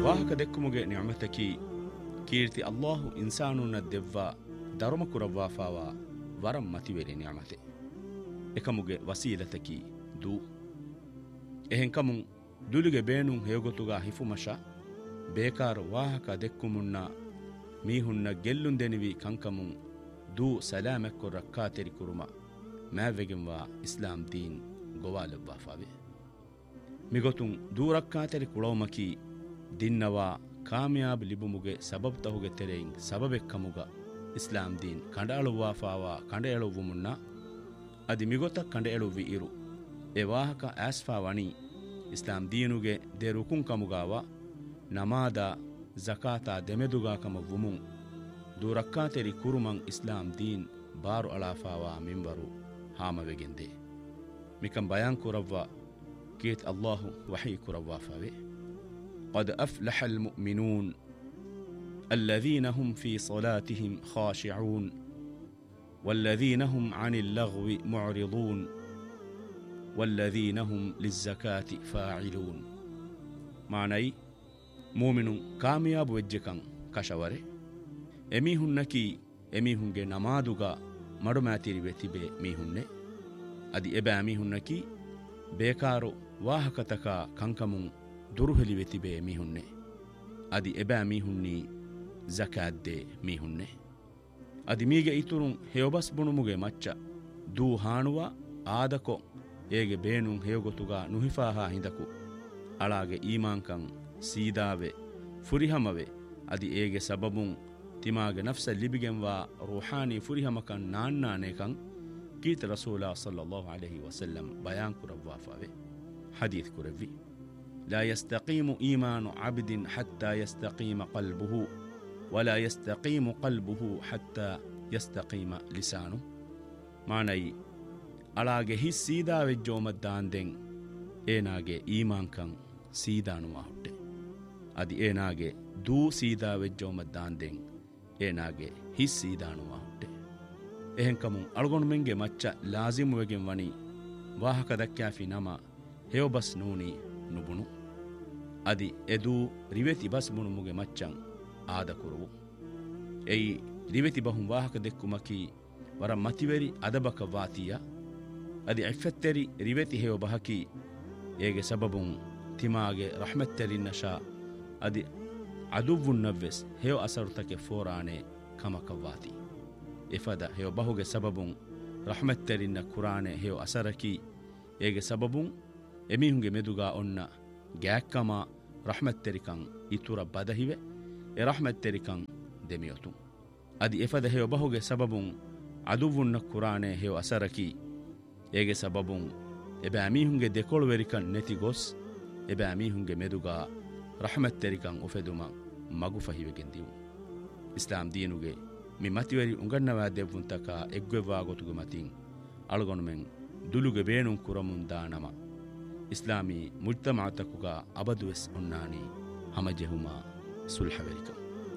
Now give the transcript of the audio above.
ವಾಹಕ ದೆಕ್ಕುಮುಗೆ ನಿಅಮತಕಿ ಕೀರ್ತಿ ಅಲ್ಲಾಹು ಇನ್ಸಾನುನ್ನ ದೆವ್ವ ದರಮ ಕುರವ್ವಾಫಾವ ವರಂ ಮತಿವೆರಿ ನಿಅಮತೆ ಎಕಮುಗೆ ವಸೀಲತಕಿ ದೂ ಎಹೆಂಕಮು ದುಲುಗೆ ಬೇಣುಂ ಹೇಗೊತುಗ ಹಿಫುಮಶ ಬೇಕಾರು ವಾಹಕ ದೆಕ್ಕುಮುನ್ನ ಮೀಹುನ್ನ ಗೆಲ್ಲುಂದೆನಿವಿ ಕಂಕಮುಂ ದೂ ಸಲಾಮೆಕ್ಕು ರಕ್ಕಾತೆರಿ ಕುರುಮ ಮ್ಯಾವೆಗೆಂವಾ ಇಸ್ಲಾಂ ದೀನ್ ಗೊವಾಲವ್ವಾಫಾವೆ ಮಿಗೊತುಂ ದೂ ರಕ್ಕಾತೆರಿ ಕುಳವಮಕಿ ದಿನ್ನವಾ ಕಾಮಯಾಬ್ ಲಿಬುಮುಗೆ ಸಬಬ್ ತಹುಗೆ ತೆರೆಯಿಂ ಸಬಬೆಕ್ಕಮುಗ ಇಸ್ಲಾಂ ದೀನ್ ಕಂಡಾಳುವಾಫಾವ ಕಂಡೆಯಳುವು ಮುನ್ನ ಅದಿ ಮಿಗೊತ ಕಂಡೆಯಳುವಿ ಇರು ಎ ವಾಹಕ ಆಸ್ಫಾ ವಣಿ ಇಸ್ಲಾಂ ದೀನುಗೆ ದೆ ರುಕುಂ ಕಮುಗಾವ ನಮಾದ ಜಕಾತಾ ದೆಮೆದುಗಾಕಮ ವುಮುಂ ದೂರಕ್ಕಾತೆರಿ ಕುರುಮಂ ಇಸ್ಲಾಂ ದೀನ್ ಬಾರು ಅಳಾಫಾವಾ ಮಿಂಬರು ಹಾಮವೆಗೆಂದೆ ಮಿಕಂ ಬಯಾನ್ ಕುರವ್ವ ಕೀತ್ ಅಲ್ಲಾಹು ವಹಿ ಕುರವ್ವಾಫಾವೆ قد أفلح المؤمنون الذين هم في صلاتهم خاشعون والذين هم عن اللغو معرضون والذين هم للزكاة فاعلون معنى مؤمن كامياب وجهكم كشوره ಎಮೀಹುನ್ನಕಿ ಎಮೀಹುಂಗೆ ನಮಾದುಗ ಮಡುಮಾತಿರಿ ವೆತಿಬೆ ಮೀಹುನ್ನೆ ಅದಿ ಎಬೆ ಅಮೀಹುನ್ನಕಿ ಬೇಕಾರು ವಾಹಕತಕ ಕಂಕಮುಂ ದುರುಹಲಿ ವೆತಿಬೆ ಮೀಹುನ್ನೆ ಅದಿ ಎಬೆ ಅಮೀಹುನ್ನಿ ಜಕಾದ್ದೆ ಮೀಹುನ್ನೆ ಅದಿ ಮೀಗೆ ಇತುರುಂ ಹೇವಬಸ್ ಬುಣುಮುಗೆ ಮಚ್ಚ ದೂ ಹಾಣುವ ಆದಕೊ ಏಗೆ ಬೇಣುಂ ಹೇವಗೊತುಗ ನುಹಿಫಾಹಾ ಹಿಂದಕು ಅಳಾಗೆ ಈಮಾಂಕಂ ಸೀದಾವೆ ಫುರಿಹಮವೆ ಅದಿ ಏಗೆ ಸಬಬುಂ ತಿಮಾಗೆ ನಫ್ಸ ಲಿಬಿಗೆಂವಾ ರೂಹಾನಿ ಫುರಿಹಮಕನ್ ನಾನ್ನಾನೇಕಂ ಕೀತ ರಸೂಲಾ ಸಲ್ಲಲ್ಲಾಹು ಅಲೈಹಿ ವಸಲ್ಲಂ ಬಯಾನ್ ಕುರವ್ವಾಫಾವೆ ಹದೀತ್ ಕುರವ್ವಿ ಲಾ ಯಸ್ತಕೀಮು ಈಮಾನು ಅಬ್ದಿನ್ ಹತ್ತಾ ಯಸ್ತಕೀಮ ಕಲ್ಬುಹು ವಲಾ ಯಸ್ತಕೀಮು ಕಲ್ಬುಹು ಹತ್ತಾ ಯಸ್ತಕೀಮ ಲಿಸಾನು ಮಾನೈ ಅಳಾಗೆ ಹಿಸ್ ಸೀದಾವೆಜ್ಜೋಮದ್ದಾಂದೆಂ ಏನಾಗೆ ಈಮಾಂಕಂ ಸೀದಾನುವಾ ಹುಟ್ಟೆ ಅದಿ ಏನಾಗೆ ದೂ ಸೀದಾವೆಜ್ಜೋಮದ್ದಾಂದೆಂ ಏನಾಗೆ ಹಿಸ್ ಸೀದಾನುವಾ ಹುಟ್ಟೆ ಎಹೆಂಕಮು ಅಳಗೊಂಡು ಮೆಂಗೆ ಮಚ್ಚ ಲಾಜಿಮುವೆಗೆಂ ವಣಿ ವಾಹಕ ದಕ್ಕಾಫಿ ನಮ ಹೇವಬಸ್ ನೂನಿ ನುಬುಣು ಅದಿ ಎದೂ ರಿವೆತಿ ಬಸ್ ಬುಣುಮುಗೆ ಮಚ್ಚಂ ಆದ ಕುರುವು ಎಯಿ ರಿವೆತಿ ಬಹುಂ ವಾಹಕ ದೆಕ್ಕುಮಕಿ ವರ ಮತಿವೆರಿ ಅದಬಕ ವಾತಿಯ ಅದಿ ಎಫೆತ್ತೆರಿ ರಿವೆತಿ ಹೇವ ಬಹಕಿ ಏಗೆ ಸಬಬುಂ ತಿಮಾಗೆ ರಹಮೆತ್ತೆರಿನ್ನಶಾ ಅದಿ ಅದುವ್ವುನ್ನವ್ವೆಸ್ ಹೇವ ಅಸರುತಕೆ ಫೋರಾಣೆ ಕಮಕವ್ವಾತಿ ಇಫದ ಹೇವ ಬಹುಗೆ ಸಬಬುಂ ರಹಮೆತ್ತೆರಿನ್ನ ಕುರಾಣೆ ಹೇವ ಅಸರಕಿ ಏಗೆ ಸಬಬುಂ ಎಮೀಹುಂಗೆ ಮೆದುಗಾ ಒನ್ನ ಗ್ಯಾಕ್ಕಮ ರಹಮೆತ್ತೆರಿಕಂ ಇತುರ ಬದಹಿವೆ ಎ ರಹಮೆತ್ತೆರಿಕಂ ದೆಮಿಯೊತು ಅದಿ ಎಫದ ಹೇವ ಬಹುಗೆ ಸಬಬುಂ ಅದುವ್ವುನ್ನ ಕುರಾಣೆ ಹೇವ ಅಸರಕಿ ಏಗೆ ಸಬಬುಂ ಎಬೆ ಅಮೀಹುಂಗೆ ದೆಕೊಳುವೆರಿಕಂ ನೆತಿ ಗೊಸ್ ಎಬೆ ಅಮೀಹುಂಗೆ ಮೆದುಗಾ ರಹಮತ್ತೆರಿಕಂ ಉಫೆದುಮ ಮಗು ಫಹಿವೆಗೆಂದಿವು ಇಸ್ಲಾಂ ದೀನುಗೆ ಮಿ ಮತಿವರಿ ಉಂಗಣ್ಣವಾ ದೆವ್ವುಂತಕ ಎಗ್ವೆವ್ವಾ ಗೊತುಗು ಮತಿಂ ಅಳಗೊಣುಮೆಂ ದುಲುಗೆ ಬೇಣುಂ ಕುರಮುಂ ದಾನಮ ಇಸ್ಲಾಮಿ ಮುಜ್ತಮಾತಕುಗ ಅಬದುವೆಸ್ ಉನ್ನಾನಿ ಹಮಜೆಹುಮ ಸುಲ್ಹವೆರಿಕಂ